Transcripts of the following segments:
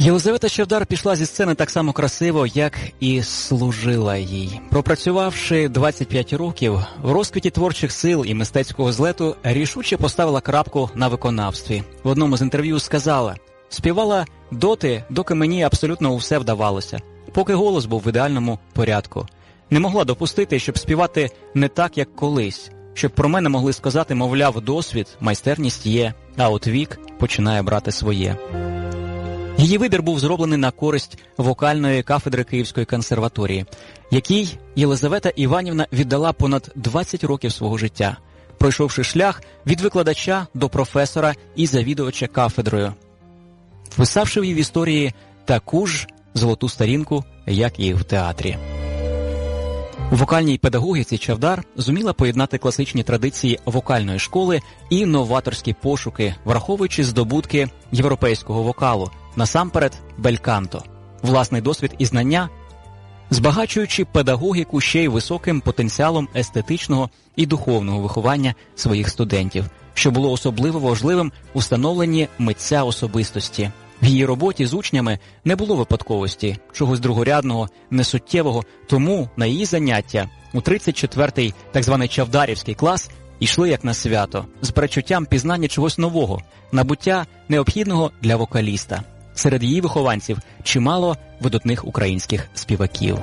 Єлизавета Чавдар пішла зі сцени так само красиво, як і служила їй. Пропрацювавши 25 років, в розквіті творчих сил і мистецького злету рішуче поставила крапку на виконавстві. В одному з інтерв'ю сказала: «Співала доти, доки мені абсолютно усе вдавалося, поки голос був в ідеальному порядку. Не могла допустити, щоб співати не так, як колись, щоб про мене могли сказати, мовляв, досвід, майстерність є, а от вік починає брати своє». Її вибір був зроблений на користь вокальної кафедри Київської консерваторії, якій Єлизавета Іванівна віддала понад 20 років свого життя, пройшовши шлях від викладача до професора і завідувача кафедрою, вписавши в її в історії таку ж золоту сторінку, як і в театрі. У вокальній педагогіці Чавдар зуміла поєднати класичні традиції вокальної школи і новаторські пошуки, враховуючи здобутки європейського вокалу, насамперед бельканто, власний досвід і знання, збагачуючи педагогіку ще й високим потенціалом естетичного і духовного виховання своїх студентів, що було особливо важливим у становленні митця особистості. В її роботі з учнями не було випадковості, чогось другорядного, несуттєвого, тому на її заняття у 34-й так званий чавдарівський клас йшли як на свято, з перечуттям пізнання чогось нового, набуття необхідного для вокаліста. Серед її вихованців чимало видатних українських співаків.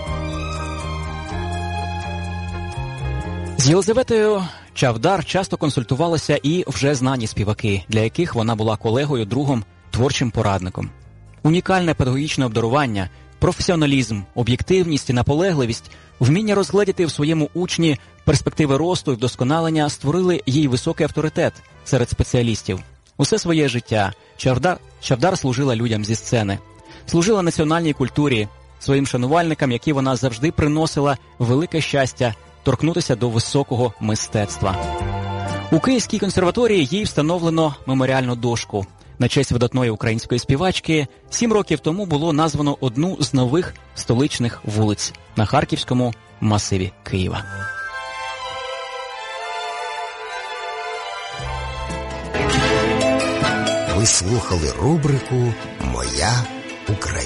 З Єлизаветою Чавдар часто консультувалися і вже знані співаки, для яких вона була колегою, другом, творчим порадником. Унікальне педагогічне обдарування, професіоналізм, об'єктивність і наполегливість, вміння розгледіти в своєму учні перспективи росту і вдосконалення створили їй високий авторитет серед спеціалістів. Усе своє життя Чавдар служила людям зі сцени, служила національній культурі, своїм шанувальникам, які вона завжди приносила велике щастя торкнутися до високого мистецтва. У Київській консерваторії їй встановлено меморіальну дошку. На честь видатної української співачки 7 років тому було названо одну з нових столичних вулиць на Харківському масиві Києва. Ви слухали рубрику «Моя Україна».